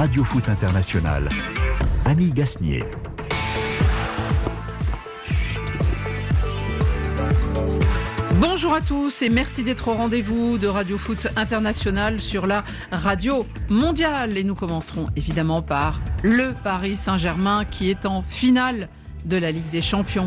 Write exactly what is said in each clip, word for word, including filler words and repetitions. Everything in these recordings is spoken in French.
Radio Foot International. Annie Gasnier. Bonjour à tous et merci d'être au rendez-vous de Radio Foot International sur la radio mondiale. Et nous commencerons évidemment par le Paris Saint-Germain qui est en finale de la Ligue des Champions.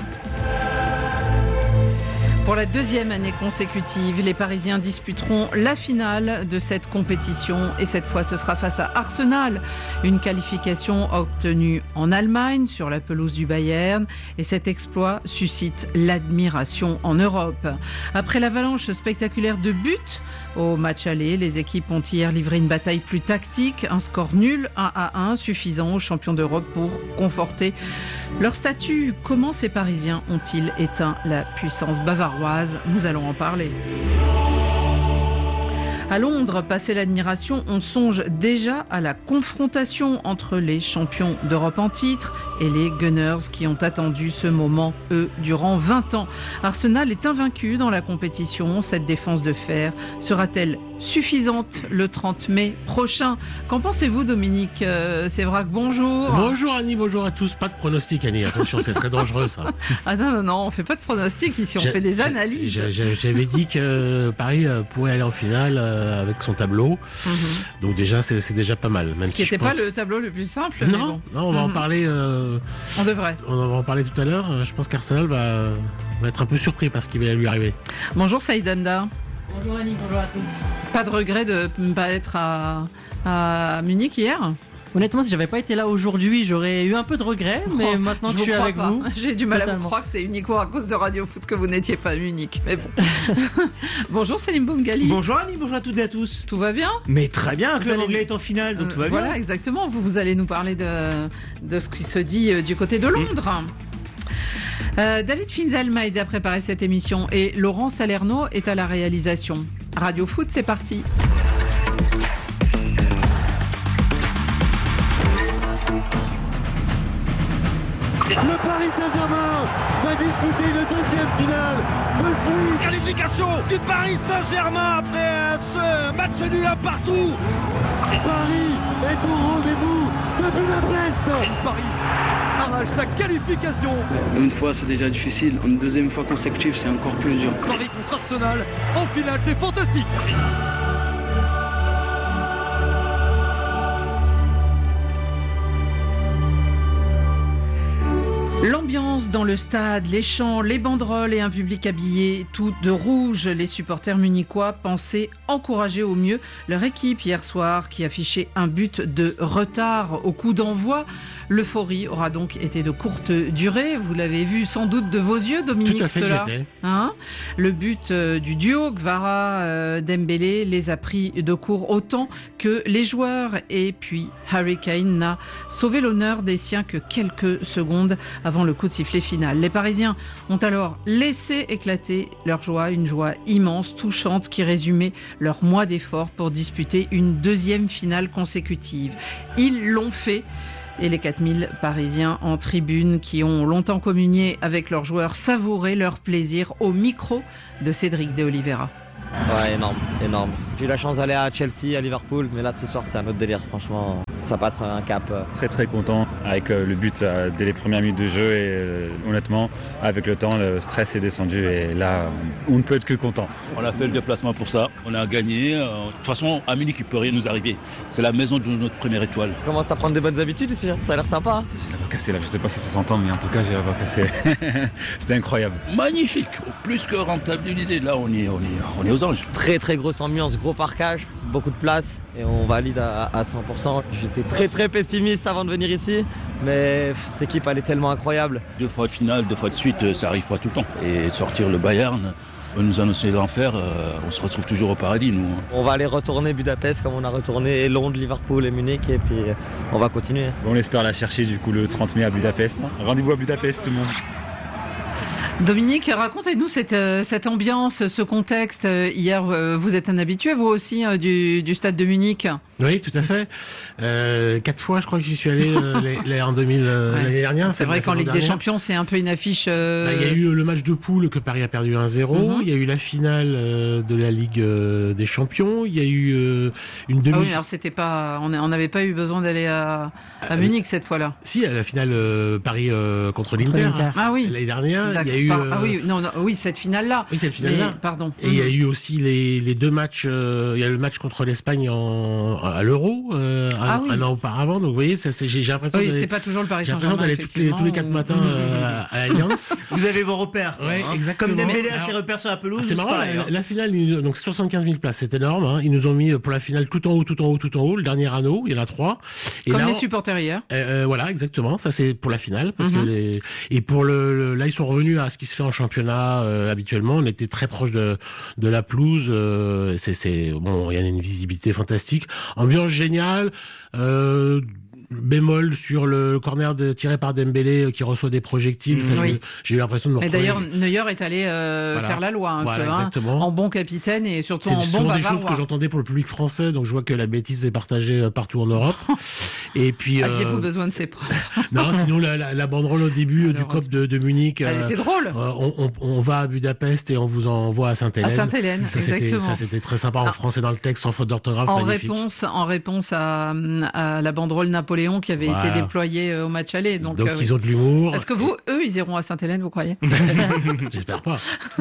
Pour la deuxième année consécutive, les Parisiens disputeront la finale de cette compétition et cette fois ce sera face à Arsenal. Une qualification obtenue en Allemagne sur la pelouse du Bayern et cet exploit suscite l'admiration en Europe. Après l'avalanche spectaculaire de buts au match aller, les équipes ont hier livré une bataille plus tactique, un score nul un à un suffisant aux champions d'Europe pour conforter leur statut. Comment ces Parisiens ont-ils éteint la puissance bavaroise ? Nous allons en parler. À Londres, passé l'admiration, on songe déjà à la confrontation entre les champions d'Europe en titre et les Gunners qui ont attendu ce moment, eux, durant vingt ans. Arsenal est invaincu dans la compétition. Cette défense de fer sera-t-elle suffisante le trente mai prochain? Qu'en pensez-vous, Dominique euh, Sévrac? Bonjour. Bonjour Annie, bonjour à tous. Pas de pronostic Annie, attention, c'est très dangereux ça. Ah non, non, non, on fait pas de pronostic ici, on j'ai, fait des analyses. J'ai, j'ai, j'avais dit que Paris pourrait aller en finale avec son tableau, mm-hmm. donc déjà c'est, c'est déjà pas mal. Même Ce qui si n'était pense... pas le tableau le plus simple. Non, bon. non, on va mm-hmm. en parler. Euh... On devrait. On va en parler tout à l'heure. Je pense qu'Arsenal va, va être un peu surpris par ce qui va lui arriver. Bonjour Saïd Hamda. Bonjour Annie, bonjour à tous. Pas de regret de ne pas être à, à Munich hier? Honnêtement, si j'avais pas été là aujourd'hui, j'aurais eu un peu de regret, mais oh, maintenant que je suis avec pas. vous... J'ai du mal totalement. à vous croire que c'est uniquement à cause de Radio Foot que vous n'étiez pas à Munich, mais bon. Bonjour Salim Boumgali. Bonjour Annie, bonjour à toutes et à tous. Tout va bien? Mais très bien, le club allez... anglais est en finale, donc euh, tout va voilà, bien. Voilà, exactement. Vous, vous allez nous parler de, de ce qui se dit du côté de Londres. Mmh. Euh, David Finzel m'a aidé à préparer cette émission et Laurent Salerno est à la réalisation. Radio Foot, c'est parti. Le Paris Saint-Germain va disputer une deuxième finale de suite. Qualification du Paris Saint-Germain après ce match nul un partout. Paris est au rendez-vous de Budapest. Paris arrache sa qualification. Une fois c'est déjà difficile, une deuxième fois consécutive c'est encore plus dur. Paris contre Arsenal en finale, c'est fantastique. L'ambiance dans le stade, les chants, les banderoles et un public habillé tout de rouge. Les supporters munichois pensaient encourager au mieux leur équipe hier soir qui affichait un but de retard au coup d'envoi. L'euphorie aura donc été de courte durée. Vous l'avez vu sans doute de vos yeux, Dominique. Tout à fait, cela. j'étais. Hein Le but euh, du duo Gvara euh, Dembélé les a pris de court autant que les joueurs. Et puis Harry Kane n'a sauvé l'honneur des siens que quelques secondes avant avant le coup de sifflet final. Les Parisiens ont alors laissé éclater leur joie, une joie immense, touchante, qui résumait leur mois d'efforts pour disputer une deuxième finale consécutive. Ils l'ont fait. Et les quatre mille Parisiens en tribune qui ont longtemps communié avec leurs joueurs savouraient leur plaisir au micro de Cédric de Oliveira. Ouais, énorme, énorme. J'ai eu la chance d'aller à Chelsea, à Liverpool, mais là ce soir c'est un autre délire, franchement. Ça passe un cap. Très très content avec le but dès les premières minutes de jeu et honnêtement avec le temps le stress est descendu et là on ne peut être que content. On a fait le déplacement pour ça, on a gagné. De toute façon à Munich il ne peut rien nous arriver. C'est la maison de notre première étoile. On commence à prendre des bonnes habitudes ici, ça a l'air sympa. Hein. J'ai la voix cassée là, je sais pas si ça s'entend mais en tout cas j'ai la voix cassée. C'était incroyable. Magnifique, plus que rentabilisé, là on est, on est, on est aux anges. Très très grosse ambiance, gros parquage, beaucoup de place et on valide à, à cent pour cent. J'étais très très pessimiste avant de venir ici, mais cette équipe elle est tellement incroyable. Deux fois de finale, deux fois de suite, ça arrive pas tout le temps. Et sortir le Bayern, nous annoncer l'enfer, euh, on se retrouve toujours au paradis nous. On va aller retourner Budapest comme on a retourné Londres, Liverpool et Munich et puis on va continuer. On espère la chercher du coup le trente mai à Budapest. Rendez-vous à Budapest tout le monde. Dominique, racontez-nous cette, cette ambiance, ce contexte. Hier, vous êtes un habitué, vous aussi, du, du stade de Munich. Oui, tout à fait. Euh, quatre fois, je crois que j'y suis allé euh, les, les, en deux mille euh, ouais. l'année dernière. C'est vrai qu'en Ligue dernière. des Champions, c'est un peu une affiche. Euh... Bah, il y a eu le match de poule que Paris a perdu un zéro. Mm-hmm. Il y a eu la finale euh, de la Ligue euh, des Champions. Il y a eu euh, une demi. Ah oui, alors c'était pas. On n'avait pas eu besoin d'aller à, à Munich cette fois-là. Si, à la finale euh, Paris euh, contre, contre l'Inter. l'Inter. Ah oui. L'année dernière, il y a eu. Euh... Ah oui, non, non, oui, cette finale-là. Oui, cette finale-là. Mais, pardon. Et il mm-hmm. y a eu aussi les, les deux matchs. Euh, il y a le match contre l'Espagne en, à l'Euro. Euh, un, ah oui. un an auparavant, donc vous voyez, ça, c'est, j'ai, j'ai l'impression oui, c'était pas toujours le Paris Saint-Germain. J'ai l'impression d'aller tous les, tous les quatre matins euh, à l'Alliance. Vous avez vos repères. Ouais, hein. Exactement. Comme Dembélé a ses repères sur la pelouse. Ah, c'est marrant, pareil, la, hein. la finale, donc soixante-quinze mille places, c'est énorme. Hein. Ils nous ont mis pour la finale tout en haut, tout en haut, tout en haut. Le dernier anneau, il y en a trois. Et Comme là, les supporters hier. Euh, voilà, exactement. Ça, c'est pour la finale, parce mm-hmm. que les et pour le, le là, ils sont revenus à ce qui se fait en championnat euh, habituellement. On était très proche de de la pelouse. Euh, c'est c'est bon, il y a une visibilité fantastique, ambiance géniale. Euh, bémol sur le corner de, tiré par Dembélé qui reçoit des projectiles. Mmh, ça, oui. J'ai eu l'impression de me retrouver. Et d'ailleurs, Neuer est allé euh, voilà. faire la loi un voilà, peu, exactement. Hein, en bon capitaine et surtout c'est, en bon bavarois. C'est des choses que roi. j'entendais pour le public français, donc je vois que la bêtise est partagée partout en Europe. Et puis, aviez-vous euh... besoin de ces preuves? Non, sinon la, la, la banderole au début Alors, du C O P de, de Munich. Elle euh, était drôle. Euh, on, on, on va à Budapest et on vous envoie à Sainte-Hélène. À Sainte-Hélène, ça, exactement. C'était, ça c'était très sympa en ah. français dans le texte, sans faute d'orthographe. En magnifique. réponse, en réponse à, à la banderole Napoléon qui avait voilà. été déployée au match aller. Donc, donc euh, ils oui. ont de l'humour. Est-ce que vous, eux, ils iront à Sainte-Hélène, vous croyez? J'espère pas.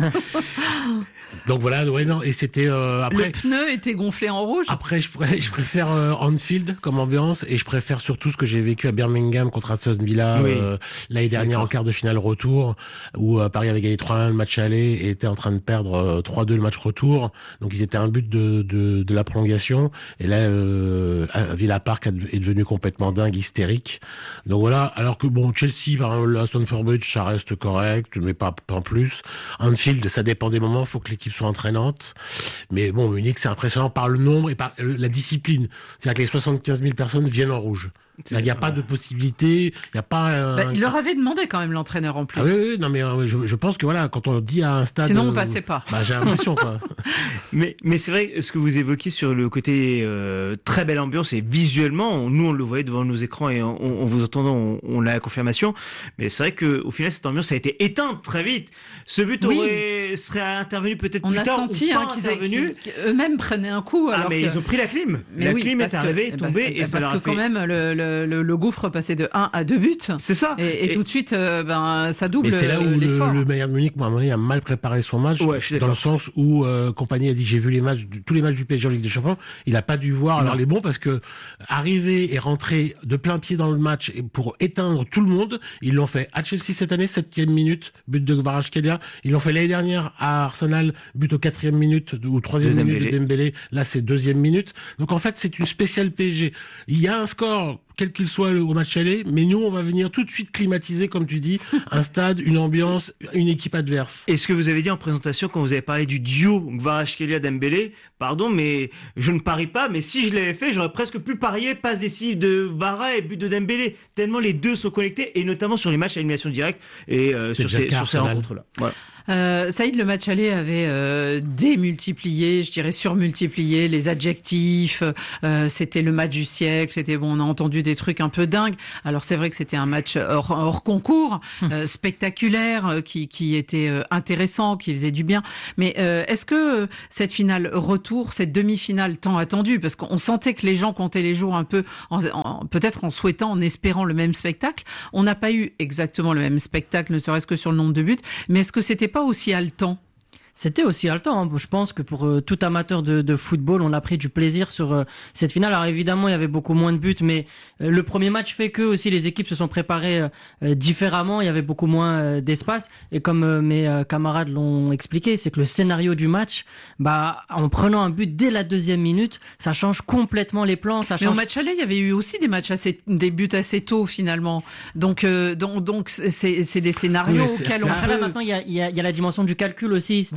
Donc voilà, ouais, non, et c'était euh, après. Le pneu était gonflé en rouge. Après, je, pré- je préfère euh, Anfield comme ambiance, et je préfère surtout ce que j'ai vécu à Birmingham contre Aston Villa oui. euh, l'année dernière D'accord. en quart de finale retour, où euh, Paris avait gagné trois un le match aller et était en train de perdre euh, trois deux le match retour. Donc ils étaient à un but de, de, de la prolongation, et là euh, Villa Park est devenu complètement dingue, hystérique. Donc voilà, alors que bon, Chelsea, par exemple, à Stamford Bridge, ça reste correct, mais pas, pas en plus. Anfield, ça dépend des moments, faut que l'équipe soit entraînante. Mais bon, Munich, c'est impressionnant par le nombre et par la discipline. C'est-à-dire que les soixante-quinze mille personnes viennent en rouge. Il n'y a pas de possibilité, il n'y a pas... Euh, bah, il leur avait demandé quand même l'entraîneur en plus. Ah oui, oui, non mais euh, je, je pense que voilà, quand on dit à un stade... Sinon on passait pas. Bah, j'ai l'impression quoi. mais, mais c'est vrai, ce que vous évoquiez sur le côté euh, très belle ambiance et visuellement, nous on le voyait devant nos écrans et en, on, on vous entendant, on, on a la confirmation. Mais c'est vrai qu'au final cette ambiance a été éteinte très vite. Ce but oui. aurait, serait intervenu peut-être on plus tard senti, ou pas hein, qu'ils intervenu. Qu'ils, eux-mêmes prenaient un coup. Alors ah mais que... ils ont pris la clim. Mais la oui, clim est arrivée, tombée parce, et parce ça leur a que fait... quand même le, le, le, le gouffre passait de un à deux buts. C'est ça. Et, et, et tout de suite, euh, ben, ça double. Mais c'est là où l'effort. le, le Bayern de Munich, à un moment donné, a mal préparé son match, ouais, dans le sens où euh, Compagnie a dit j'ai vu les matchs, tous les matchs du P S G en Ligue des Champions. Il a pas dû voir non. alors les bons parce que arriver et rentrer de plein pied dans le match pour éteindre tout le monde, ils l'ont fait à Chelsea cette année, septième minute, but de Kvaratskhelia. Ils l'ont fait l'année dernière à Arsenal, but au quatrième minute ou troisième minute de Dembélé. Là, c'est deuxième minute. Donc en fait, c'est une spéciale P S G. Il y a un score, quel qu'il soit au match aller, mais nous, on va venir tout de suite climatiser, comme tu dis, un stade, une ambiance, une équipe adverse. Et ce que vous avez dit en présentation, quand vous avez parlé du duo Kvaratskhelia-Dembélé, pardon, mais je ne parie pas, mais si je l'avais fait, j'aurais presque pu parier passe décisive de Vara et but de Dembélé, tellement les deux sont connectés, et notamment sur les matchs à élimination directe, et euh, sur ces, sur ces rencontres-là. Voilà. Euh, Saïd, le match aller avait euh, démultiplié, je dirais surmultiplié les adjectifs. Euh, c'était le match du siècle. C'était bon, on a entendu des trucs un peu dingues. Alors c'est vrai que c'était un match hors, hors concours, euh, spectaculaire, euh, qui, qui était euh, intéressant, qui faisait du bien. Mais euh, est-ce que euh, cette finale retour, cette demi-finale tant attendue, parce qu'on sentait que les gens comptaient les jours un peu, en, en, peut-être en souhaitant, en espérant le même spectacle. On n'a pas eu exactement le même spectacle, ne serait-ce que sur le nombre de buts. Mais est-ce que c'était pas aussi haletant? C'était aussi haletant. Hein. Je pense que pour euh, tout amateur de, de football, on a pris du plaisir sur euh, cette finale. Alors évidemment, il y avait beaucoup moins de buts, mais euh, le premier match fait que aussi les équipes se sont préparées euh, différemment. Il y avait beaucoup moins euh, d'espace. Et comme euh, mes euh, camarades l'ont expliqué, c'est que le scénario du match, bah, en prenant un but dès la deuxième minute, ça change complètement les plans. Ça change... Mais au match aller, il y avait eu aussi des matchs assez, des buts assez tôt finalement. Donc, euh, donc, donc, c'est, c'est des scénarios oui, auxquels on Après peut... là, maintenant, il y a, il y a, il y a la dimension du calcul aussi. C'est-à-dire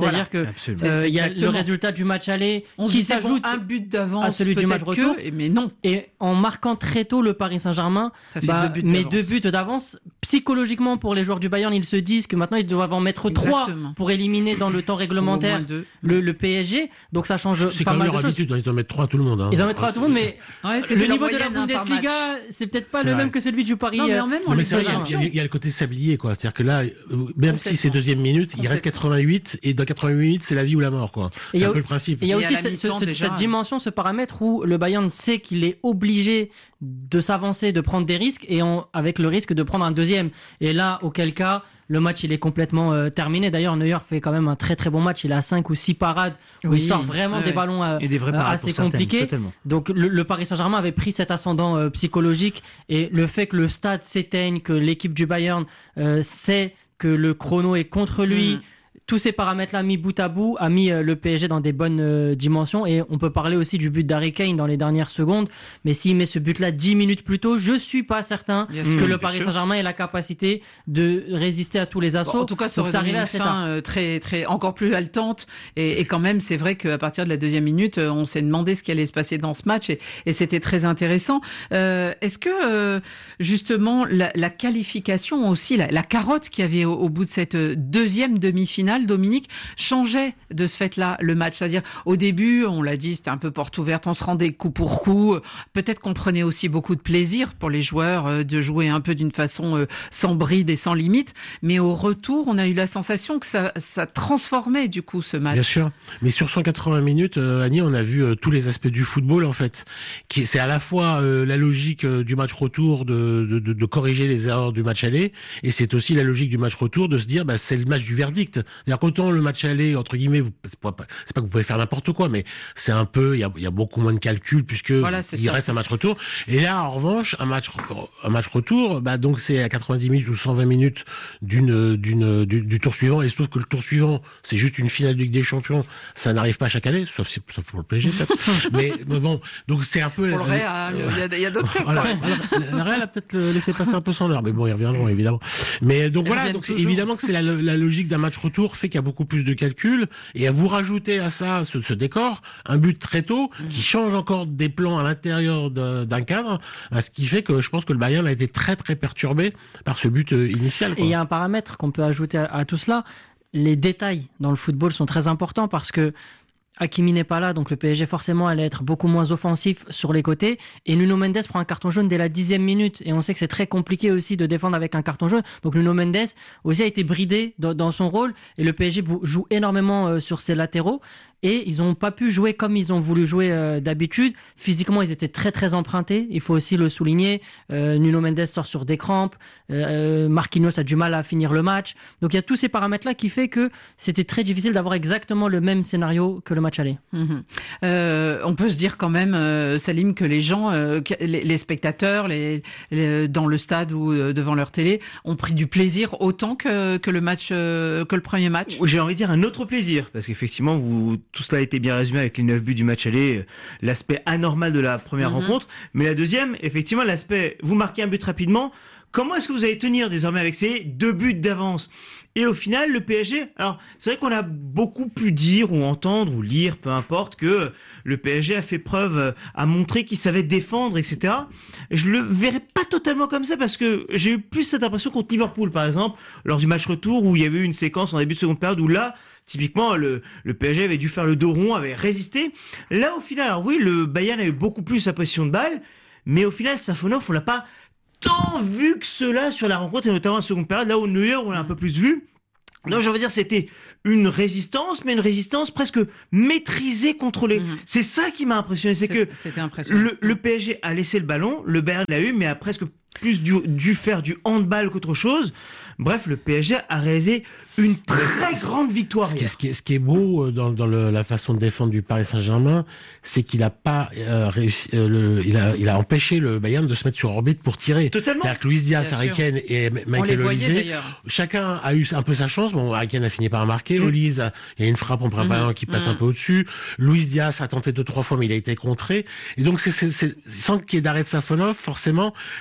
C'est-à-dire Voilà, que euh, il y a le résultat du match aller on qui se disait, s'ajoute bon, un but d'avance à celui du match que, retour. mais non. Et en marquant très tôt le Paris Saint-Germain, Ça fait bah, deux buts mais d'avance. deux buts d'avance. Psychologiquement, pour les joueurs du Bayern, ils se disent que maintenant ils doivent en mettre trois Exactement. pour éliminer dans le temps réglementaire Au moins deux. le, le P S G. Donc ça change C'est pas quand même mal leur de choses. habitude, ils en mettent trois à tout le monde. Hein. Ils en mettent trois à tout le monde, mais Ouais, le c'était niveau leur de la moyenne, hein, par Bundesliga, match. c'est peut-être pas C'est le vrai. même que celui du Paris. Non, mais euh, en même, on Non, mais les c'est vrai, il y a- champions. il y, a- il y a le côté sablier, quoi. C'est-à-dire que là, euh, même si c'est Complètement. deuxième minute, il reste quatre-vingt-huit, et dans quatre-vingt-huit minutes, c'est la vie ou la mort, quoi. Et C'est il y a un au- peu le principe. Et il y a Et à aussi la ce- ce- mi-temps, ce- déjà. cette dimension, ce paramètre où le Bayern sait qu'il est obligé de s'avancer, de prendre des risques, et en- avec le risque de prendre un deuxième. Et là, auquel cas, le match il est complètement euh, terminé. D'ailleurs, Neuer fait quand même un très très bon match. Il a cinq ou six parades où Oui. il sort vraiment Ouais, des ouais. ballons euh, Et des vraies euh, parades assez pour certaines, compliqués. totalement. Donc le, le Paris Saint-Germain avait pris cet ascendant euh, psychologique, et le fait que le stade s'éteigne, que l'équipe du Bayern euh, sait que le chrono est contre lui. Mhm. Tous ces paramètres-là mis bout à bout a mis euh, le P S G dans des bonnes euh, dimensions, et on peut parler aussi du but d'Harry Kane dans les dernières secondes. Mais s'il met ce but-là dix minutes plus tôt, je suis pas certain Bien que sûr. le bien Paris sûr. Saint-Germain ait la capacité de résister à tous les assauts. Bon, en tout cas, ça Donc aurait donné arrivait une assez fin tard. euh, très, très, encore plus haletante. Et, et quand même, c'est vrai qu'à partir de la deuxième minute, euh, on s'est demandé ce qui allait se passer dans ce match, et, et c'était très intéressant. Euh, est-ce que euh, justement la, la qualification aussi, la, la carotte qu'il y avait au, au bout de cette euh, deuxième demi-finale, Dominique, changeait de ce fait-là le match? C'est-à-dire, au début, on l'a dit, c'était un peu porte ouverte, on se rendait coup pour coup. Peut-être qu'on prenait aussi beaucoup de plaisir pour les joueurs euh, de jouer un peu d'une façon euh, sans bride et sans limite. Mais au retour, on a eu la sensation que ça, ça transformait du coup ce match. Bien sûr, mais sur cent quatre-vingts minutes, euh, Annie, on a vu euh, tous les aspects du football en fait. Qui c'est à la fois euh, la logique euh, du match retour de, de, de, de corriger les erreurs du match aller, et c'est aussi la logique du match retour de se dire bah c'est le match du verdict. C'est-à-dire qu'autant le match aller entre guillemets, vous, c'est pas c'est pas que vous pouvez faire n'importe quoi, mais c'est un peu il y a, il y a beaucoup moins de calculs puisque Voilà, c'est il ça, reste c'est un ça. match retour. Et là en revanche un match un match retour, bah donc c'est à quatre-vingt-dix minutes ou cent vingt minutes d'une d'une du, du tour suivant, et il se trouve que le tour suivant c'est juste une finale de Ligue des Champions, ça n'arrive pas chaque année, sauf si, sauf pour le P S G peut-être. mais, mais bon, donc c'est un peu Pour le Real, il y a, il y a d'autres clubs. voilà, quand même. voilà. Le Real a peut-être le laissé passer un peu sans l'heure, mais bon, ils reviendront évidemment. Mais donc Ils voilà, reviennent donc c'est toujours. évidemment que c'est la, la logique d'un match retour fait qu'il y a beaucoup plus de calculs, et à vous rajouter à ça ce, ce décor, un but très tôt Mmh. qui change encore des plans à l'intérieur de- d'un cadre, bah, ce qui fait que je pense que le Bayern a été très très perturbé par ce but euh, initial. Et Quoi. il y a un paramètre qu'on peut ajouter à, à tout cela. Les détails dans le football sont très importants, parce que Hakimi n'est pas là, donc le P S G forcément allait être beaucoup moins offensif sur les côtés. Et Nuno Mendes prend un carton jaune dès la dixième minute, et on sait que c'est très compliqué aussi de défendre avec un carton jaune. Donc Nuno Mendes aussi a été bridé dans, dans son rôle, et le P S G joue énormément euh, sur ses latéraux. Et ils n'ont pas pu jouer comme ils ont voulu jouer euh, d'habitude. Physiquement, ils étaient très très empruntés. Il faut aussi le souligner. Euh, Nuno Mendes sort sur des crampes. Euh, Marquinhos a du mal à finir le match. Donc il y a tous ces paramètres-là qui fait que c'était très difficile d'avoir exactement le même scénario que le match aller. Mhm. Euh, on peut se dire quand même, euh, Salim, que les gens, euh, que- les, les spectateurs, les, les- dans le stade ou euh, devant leur télé, ont pris du plaisir autant que, que le match, euh, que le premier match. J'ai envie de dire un autre plaisir, parce qu'effectivement, vous, tout cela a été bien résumé avec les neuf buts du match aller, euh, l'aspect anormal de la première Mhm. rencontre, mais la deuxième, effectivement, l'aspect, vous marquez un but rapidement, comment est-ce que vous allez tenir désormais avec ces deux buts d'avance? Et au final, le P S G, alors c'est vrai qu'on a beaucoup pu dire ou entendre ou lire, peu importe, que le P S G a fait preuve, euh, a montré qu'il savait défendre, et cetera. Je le verrais pas totalement comme ça, parce que j'ai eu plus cette impression contre Liverpool, par exemple, lors du match retour, où il y avait eu une séquence en début de seconde période où là, typiquement, le, le P S G avait dû faire le dos rond, avait résisté. Là, au final, alors oui, le Bayern a eu beaucoup plus sa possession de balle, mais au final, Safonov, on l'a pas tant vu que cela sur la rencontre, et notamment en seconde période, là où Neuer, on l'a un peu plus vu. Donc, je veux dire, c'était une résistance, mais une résistance presque maîtrisée, contrôlée. Mhm. C'est ça qui m'a impressionné, c'est que C'était impressionnant. le, le P S G a laissé le ballon, le Bayern l'a eu, mais a presque plus dû, dû faire du handball qu'autre chose. Bref, le P S G a réalisé une très grande victoire. Ce qui, est, hier. ce, qui est, ce qui est beau dans, dans le, la façon de défendre du Paris Saint-Germain, c'est qu'il a pas euh, réussi, euh, le, il a, il a empêché le Bayern de se mettre sur orbite pour tirer. Totalement. C'est-à-dire que Luis Diaz, Bien Harry sûr. Kane et On les Michael voyait Olise, d'ailleurs. chacun a eu un peu sa chance. Bon, Harry Kane a fini par marquer. Mm. Olise, a- il y a une frappe en préparant Mm. qui passe Mm. un peu au-dessus. Luis Diaz a tenté deux trois fois, mais il a été contré. Et donc, c'est, c'est, c'est sans qu'il y ait d'arrêt de Safonov, forcément, c'est cette capacité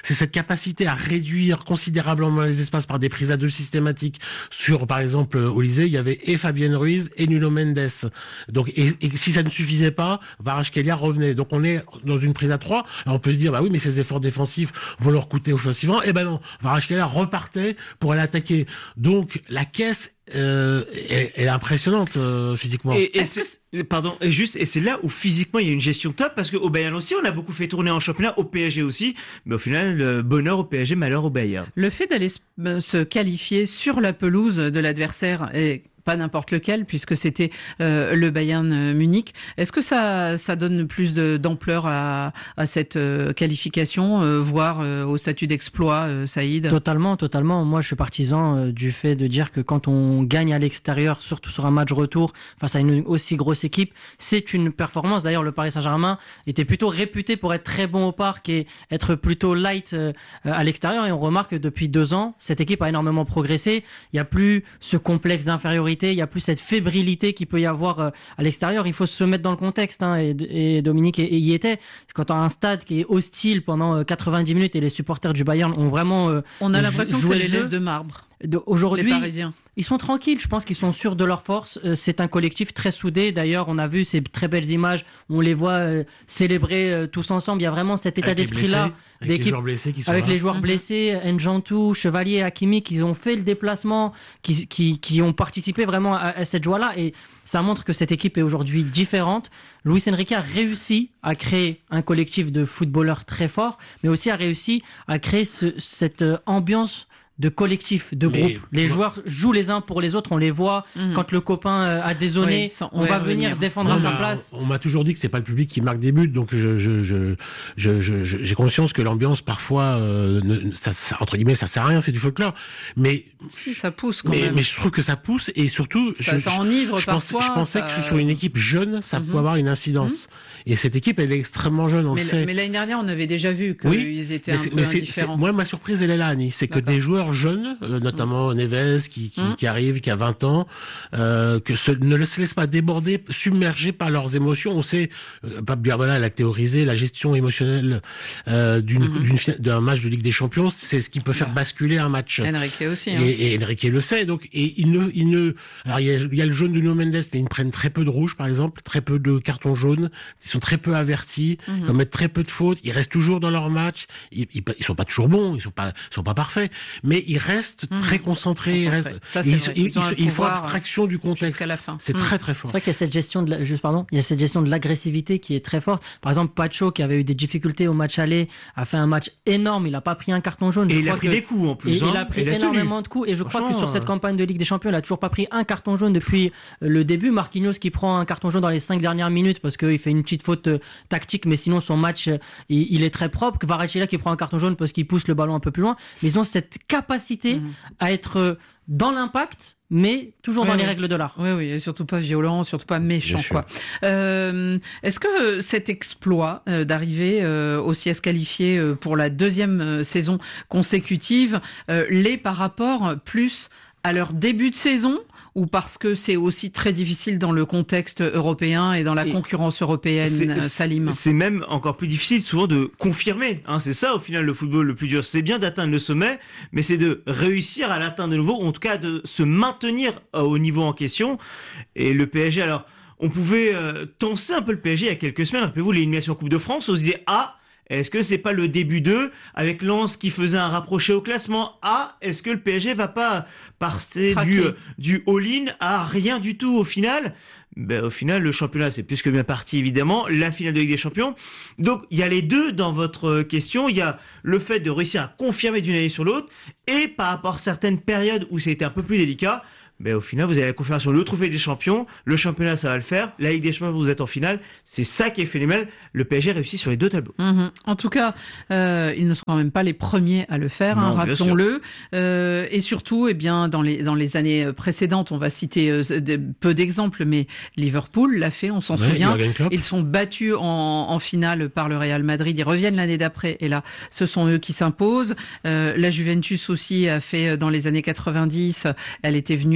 capacité à réduire considérablement les espaces par des prises à deux systématiques sur, par exemple, au Lycée, il y avait et Fabien Ruiz et Nuno Mendes. Donc, et, et si ça ne suffisait pas, Kvaratskhelia revenait. Donc, on est dans une prise à trois. Alors, on peut se dire, bah oui, mais ces efforts défensifs vont leur coûter offensivement. Eh ben non, Kvaratskhelia repartait pour aller attaquer. Donc, la caisse Euh, est, est impressionnante euh, physiquement. Et, et c'est, pardon, et juste, et c'est là où physiquement il y a une gestion top, parce que au Bayern aussi, on a beaucoup fait tourner en championnat, au P S G aussi, mais au final, le bonheur au P S G, malheur au Bayern. Le fait d'aller se qualifier sur la pelouse de l'adversaire est pas n'importe lequel, puisque c'était euh, le Bayern Munich. Est-ce que ça, ça donne plus de, d'ampleur à, à cette euh, qualification, euh, voire euh, au statut d'exploit, euh, Saïd ? Totalement, totalement. Moi, je suis partisan euh, du fait de dire que quand on gagne à l'extérieur, surtout sur un match retour, face à une aussi grosse équipe, c'est une performance. D'ailleurs, le Paris Saint-Germain était plutôt réputé pour être très bon au parc et être plutôt light euh, à l'extérieur. Et on remarque que depuis deux ans, cette équipe a énormément progressé. Il n'y a plus ce complexe d'infériorité. Il y a plus cette fébrilité qu'il peut y avoir euh, à l'extérieur. Il faut se mettre dans le contexte, hein, et, et Dominique et, et y était. Quand on a un stade qui est hostile pendant euh, quatre-vingt-dix minutes et les supporters du Bayern ont vraiment euh, on a l'impression que c'est les laisses de marbre. De, aujourd'hui, les Parisiens. Ils sont tranquilles, je pense qu'ils sont sûrs de leur force. Euh, c'est un collectif très soudé. D'ailleurs, on a vu ces très belles images. On les voit euh, célébrer euh, tous ensemble. Il y a vraiment cet état avec d'esprit-là. Avec les joueurs blessés qui sont avec là. les joueurs mm-hmm. blessés, Njantou, Chevalier, Hakimi, qui ont fait le déplacement, qui, qui, qui ont participé vraiment à, à cette joie-là. Et ça montre que cette équipe est aujourd'hui différente. Luis Enrique a réussi à créer un collectif de footballeurs très forts, mais aussi a réussi à créer ce, cette ambiance de collectif, de mais, groupe. Les moi, joueurs jouent les uns pour les autres, on les voit. Mmh. Quand le copain a dézonné, oui, on ouais, va venir ouais, défendre à sa place. On, on m'a toujours dit que c'est pas le public qui marque des buts, donc je, je, je, je, je, je j'ai conscience que l'ambiance parfois, euh, ne, ça, ça, entre guillemets, ça sert à rien, c'est du folklore. Mais si ça pousse quand mais, même. Mais je trouve que ça pousse et surtout, ça, je, ça enivre je, parfois. Pensais, je pensais ça... que sur une équipe jeune, ça mmh. pouvait avoir une incidence. Mmh. Et cette équipe, elle est extrêmement jeune, on mais, le sait. Mais l'année dernière, on avait déjà vu qu'ils oui, étaient mais un c'est, peu mais c'est, indifférents. C'est, moi, ma surprise, elle est là, Annie, c'est que D'accord. des joueurs jeunes, euh, notamment mmh. Neves qui, qui, mmh. qui arrive, qui a vingt ans, euh, que ce, ne se laissent pas déborder, submergés par leurs émotions. On sait, euh, Pape Guardiola l'a théorisé, la gestion émotionnelle euh, d'une, mmh. d'une, d'un match de Ligue des Champions, c'est ce qui peut faire ouais. basculer un match. Enrique aussi. Hein. Et, et Enrique le sait. Donc, et il ne, il ne. Alors il y a, il y a le jaune de Nuno Mendes, mais ils prennent très peu de rouge, par exemple, très peu de cartons jaunes. Ils sont très peu avertis, mmh. ils commettent très peu de fautes. Ils restent toujours dans leur match. Ils, ils, ils sont pas toujours bons, ils sont pas, ils sont pas parfaits, mais ils restent mmh. très concentrés. Ils restent. Ça, ils, vrai, ils, ils, ils, ils font abstraction du contexte. Jusqu'à la fin. C'est mmh. très très fort. C'est vrai qu'il y a cette gestion de la, juste pardon, il y a cette gestion de l'agressivité qui est très forte. Par exemple, Pacho qui avait eu des difficultés au match aller a fait un match énorme. Il a pas pris un carton jaune. Et je il a pris que... des coups en plus. Et hein, il a pris il a énormément de coups. Et je crois que sur cette campagne de Ligue des Champions, il a toujours pas pris un carton jaune depuis le début. Marquinhos qui prend un carton jaune dans les cinq dernières minutes parce qu'il fait une petite faute tactique, mais sinon son match il, il est très propre. Kvaratskhelia qui prend un carton jaune parce qu'il pousse le ballon un peu plus loin. Mais ils ont cette capacité mmh. à être dans l'impact, mais toujours oui, dans oui. les règles de l'art. Oui, oui, et surtout pas violent, surtout pas méchant, quoi. Euh, est-ce que cet exploit euh, d'arriver euh, aussi à se qualifier euh, pour la deuxième euh, saison consécutive euh, l'est par rapport plus à leur début de saison, ou parce que c'est aussi très difficile dans le contexte européen et dans la et concurrence européenne, c'est, Salim? C'est même encore plus difficile souvent de confirmer. Hein, c'est ça au final le football le plus dur. C'est bien d'atteindre le sommet, mais c'est de réussir à l'atteindre de nouveau, ou en tout cas de se maintenir au niveau en question. Et le P S G, alors on pouvait euh, tenser un peu le P S G il y a quelques semaines. Rappelez-vous l'élimination en Coupe de France, on se disait ah. Est-ce que c'est pas le début d'eux, avec Lens qui faisait un rapproché au classement? Ah, est-ce que le P S G va pas passer du, du all-in à rien du tout au final? Ben, au final, le championnat, c'est plus que bien parti, évidemment. La finale de Ligue des Champions. Donc, il y a les deux dans votre question. Il y a le fait de réussir à confirmer d'une année sur l'autre, et par rapport à certaines périodes où c'était un peu plus délicat, ben au final, vous avez la confirmation, le trophée des champions, le championnat, ça va le faire, la Ligue des Champions, vous êtes en finale, c'est ça qui est phénoménal. Le P S G réussit sur les deux tableaux. Mmh. En tout cas, euh, ils ne sont quand même pas les premiers à le faire, non, hein, rappelons-le. Euh, et surtout, eh bien, dans les dans les années précédentes, on va citer euh, de, peu d'exemples, mais Liverpool l'a fait, on s'en ouais, souvient. Ils sont battus en, en finale par le Real Madrid, ils reviennent l'année d'après, et là, ce sont eux qui s'imposent. Euh, la Juventus aussi a fait dans les années quatre-vingt-dix, elle était venue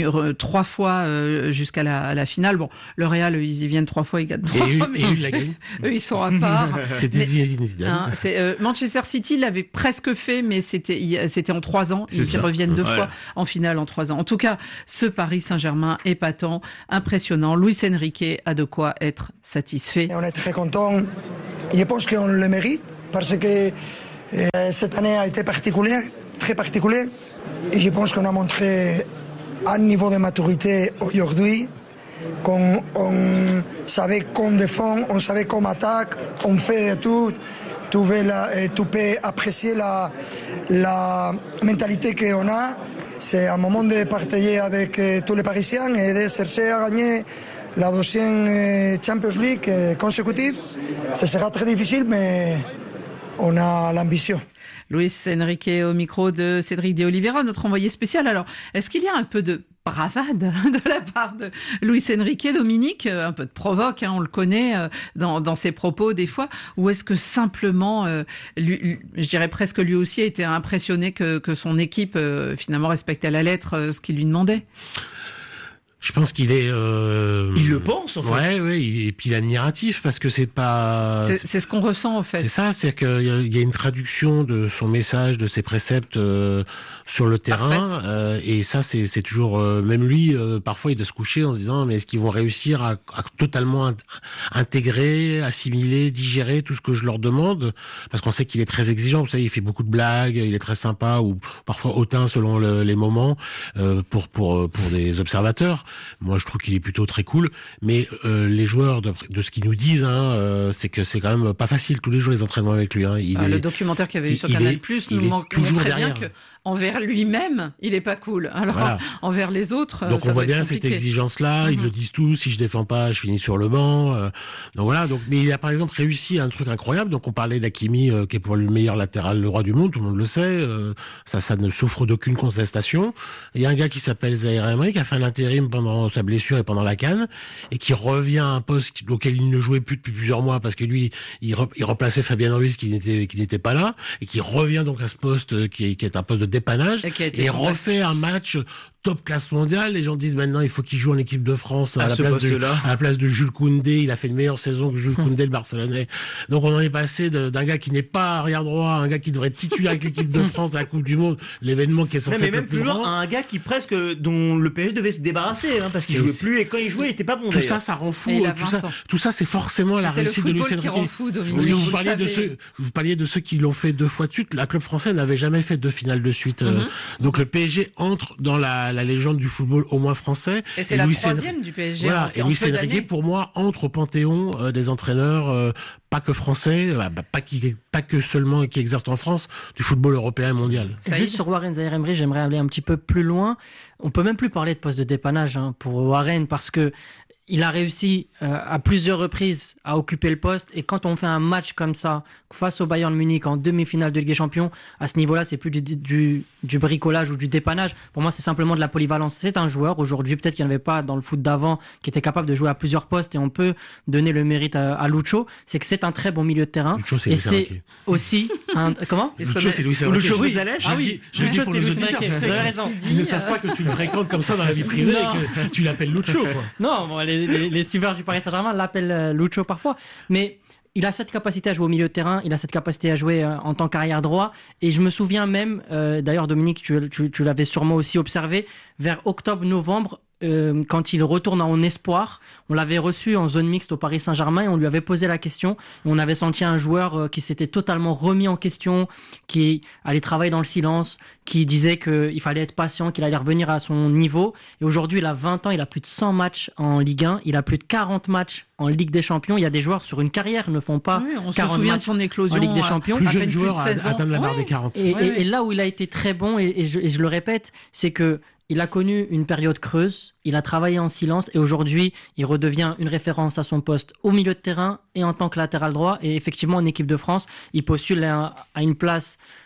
re, trois fois euh, jusqu'à la, la finale. Bon, le Real, ils y viennent trois fois, ils gagnent trois et fois. Eux, mais et eux, la gagnent. Eux, ils sont à part. C'était Zinedine Zidane. Hein, c'est, euh, Manchester City l'avait presque fait, mais c'était, c'était en trois ans. Ils C'est reviennent deux ouais. fois en finale en trois ans. En tout cas, ce Paris Saint-Germain épatant, impressionnant. Luis Enrique a de quoi être satisfait. On est très content. Je pense qu'on le mérite parce que euh, cette année a été particulière, très particulière. Et je pense qu'on a montré un niveau de maturité aujourd'hui, qu'on on savait qu'on défend, on savait qu'on attaque, on fait tout. Tu peux, la, tu peux apprécier la, la mentalité qu'on a. C'est un moment de partager avec euh, tous les Parisiens et de chercher à gagner la deuxième euh, Champions League euh, consécutive. Ce sera très difficile, mais on a l'ambition. Luis Enrique au micro de Cédric de Oliveira, notre envoyé spécial. Alors, est-ce qu'il y a un peu de bravade de la part de Luis Enrique, Dominique, un peu de provoque, hein, on le connaît dans, dans ses propos des fois, ou est-ce que simplement, euh, lui, je dirais presque lui aussi a été impressionné que, que son équipe euh, finalement respectait à la lettre euh, ce qu'il lui demandait? Je pense qu'il est. Euh... Il le pense, en fait. Ouais, ouais. Et puis il est admiratif parce que c'est pas. C'est, c'est ce qu'on ressent en fait. C'est ça, c'est qu'il y a, il y a une traduction de son message, de ses préceptes euh, sur le terrain, euh, et ça, c'est, c'est toujours. Euh, même lui, euh, parfois, il doit se coucher en se disant, mais est-ce qu'ils vont réussir à, à totalement intégrer, assimiler, digérer tout ce que je leur demande? Parce qu'on sait qu'il est très exigeant. Vous savez, il fait beaucoup de blagues, il est très sympa ou parfois hautain selon le, les moments euh, pour pour pour des observateurs. Moi, je trouve qu'il est plutôt très cool, mais euh, les joueurs, de, de ce qu'ils nous disent, hein, euh, c'est que c'est quand même pas facile tous les jours les entraînements avec lui. Hein. Il ah, est, le documentaire qu'il y avait eu sur il Canal est, Plus il nous montre très bien que envers lui-même, il est pas cool. Alors voilà. envers les autres, donc ça on voit doit bien être cette compliqué. exigence-là. Mm-hmm. Ils le disent tous. Si je défends pas, je finis sur le banc. Euh, donc voilà. Donc, mais il a par exemple réussi un truc incroyable. Donc on parlait d'Hakimi, euh, qui est pour le meilleur latéral, le roi du monde. Tout le monde le sait. Euh, ça, ça ne souffre d'aucune contestation. Il y a un gars qui s'appelle Zaïre Emery qui a fait un intérim pendant sa blessure et pendant la CAN et qui revient à un poste auquel il ne jouait plus depuis plusieurs mois parce que lui, il, re, il remplaçait Fabien Ruiz qui n'était qui n'était pas là et qui revient donc à ce poste qui est, qui est un poste de dépannage et, et refait un match top classe mondiale. Les gens disent maintenant il faut qu'il joue en équipe de France à, à, la, place de, à la place de Jules Koundé. Il a fait une meilleure saison que Jules Koundé, le Barcelonais. Donc on en est passé de, d'un gars qui n'est pas arrière droit, un gars qui devrait être titulaire avec l'équipe de France à la Coupe du Monde, l'événement qui est censé être le plus grand. Un gars qui presque dont le P S G devait se débarrasser hein, parce qu'il c'est, jouait plus et quand il jouait il était pas bon. Tout d'ailleurs. ça, ça rend fou. Tout ça, tout ça, c'est forcément la c'est réussite de Luis Enrique. Parce que vous parliez de ceux, vous parliez de ceux qui l'ont fait deux fois de suite. La club français n'avait jamais fait deux finales de suite. Mm-hmm. Donc le P S G entre dans la, la légende du football au moins français. Et c'est et la Louis troisième Enrique, du P S G. Voilà. Et Luis Enrique, pour moi, entre au panthéon euh, des entraîneurs, euh, pas que français, euh, bah, pas, qui, pas que seulement qui exercent en France, du football européen et mondial. Juste sur Warren Zaïre Emery, j'aimerais aller un petit peu plus loin. On peut même plus parler de poste de dépannage hein, pour Warren parce que il a réussi euh, à plusieurs reprises à occuper le poste et quand on fait un match comme ça face au Bayern Munich en demi-finale de Ligue des Champions, à ce niveau-là, c'est plus du, du, du bricolage ou du dépannage. Pour moi, c'est simplement de la polyvalence. C'est un joueur aujourd'hui, peut-être qu'il n'y en avait pas dans le foot d'avant, qui était capable de jouer à plusieurs postes et on peut donner le mérite à, à Lucho. C'est que c'est un très bon milieu de terrain. Lucho, c'est et Luis c'est Enrique. aussi un comment Lucho, c'est Luis Enrique. Lucho, oui. Ah oui, je le dis pour les auditeurs. Tu sais, ils ne savent pas que tu le fréquentes comme ça dans la vie privée et que tu l'appelles Lucho. Quoi. Non, bon, les, les, les suiveurs du Paris Saint-Germain l'appellent euh, Lucho parfois, mais il a cette capacité à jouer au milieu de terrain, il a cette capacité à jouer euh, en tant qu'arrière droit, et je me souviens même, euh, d'ailleurs Dominique, tu, tu, tu l'avais sûrement aussi observé, vers octobre-novembre, euh, quand il retourne en espoir, on l'avait reçu en zone mixte au Paris Saint-Germain et on lui avait posé la question, et on avait senti un joueur euh, qui s'était totalement remis en question, qui allait travailler dans le silence, qui disait qu'il fallait être patient, qu'il allait revenir à son niveau, et aujourd'hui il a vingt ans, il a plus de cent matchs en Ligue un, il a plus de quarante matchs en Ligue des Champions. Il y a des joueurs sur une carrière ne font pas oui, on quarante se souvient matchs de son éclosion en Ligue des Champions. Plus jeune joueur à atteindre la barre oui. des quarante. Et, oui, et, oui. et là où il a été très bon, et, et, je, et je le répète, c'est que il a connu une période creuse, il a travaillé en silence et aujourd'hui, il redevient une référence à son poste au milieu de terrain et en tant que latéral droit. Et effectivement, en équipe de France, il postule à, à une place